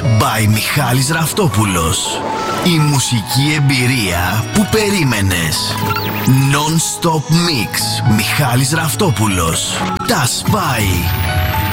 by Μιχάλης Ραφτόπουλος. Η μουσική εμπειρία που περίμενες. Non-stop mix. Μιχάλης Ραφτόπουλος. Τα σπάει.